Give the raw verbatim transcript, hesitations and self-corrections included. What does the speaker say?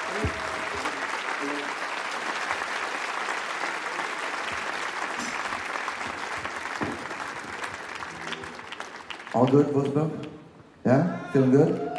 All good, both of them? Yeah? Feeling good?